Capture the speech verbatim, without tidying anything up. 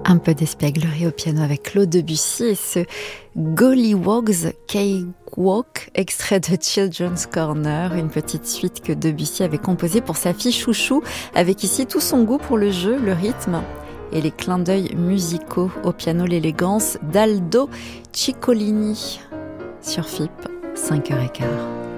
Un peu d'espièglerie au piano avec Claude Debussy et ce Gollywog's Cakewalk, extrait de Children's Corner, une petite suite que Debussy avait composée pour sa fille Chouchou, avec ici tout son goût pour le jeu, le rythme et les clins d'œil musicaux. Au piano, l'élégance d'Aldo Ciccolini sur F I P, cinq heures quinze.